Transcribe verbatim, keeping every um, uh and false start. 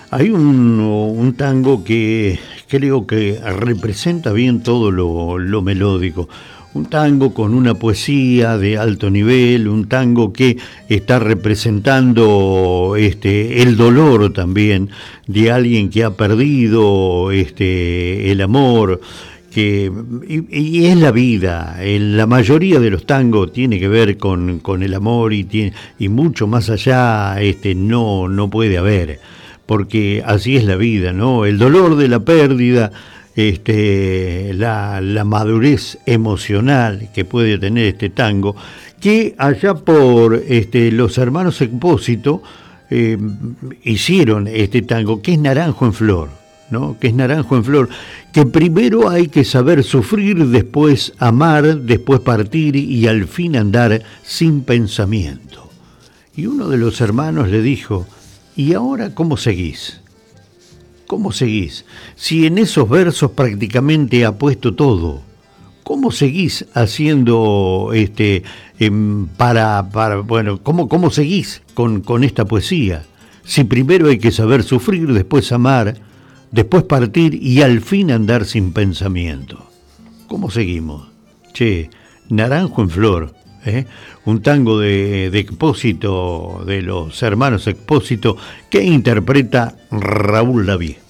Hay un, un tango que creo que representa bien todo lo, lo melódico. Un tango con una poesía de alto nivel, un tango que está representando este, el dolor también de alguien que ha perdido este, el amor, que, y, y es la vida. En la mayoría de los tangos tiene que ver con, con el amor y, tiene, y mucho más allá este, no, no puede haber, porque así es la vida, ¿no? El dolor de la pérdida, este, la, la madurez emocional que puede tener este tango, que allá por este, los hermanos Expósito eh, hicieron este tango, que es Naranjo en Flor, ¿no? Que es Naranjo en Flor, que primero hay que saber sufrir, después amar, después partir y al fin andar sin pensamiento. Y uno de los hermanos le dijo: ¿y ahora cómo seguís? ¿Cómo seguís? Si en esos versos prácticamente ha puesto todo, ¿cómo seguís haciendo este eh, para, para, bueno, cómo, cómo seguís con, con esta poesía? Si primero hay que saber sufrir, después amar, después partir y al fin andar sin pensamiento. ¿Cómo seguimos? Che, Naranjo en Flor, ¿eh? Un tango de, de Expósito, de los hermanos Expósito, que interpreta Raúl Lavie.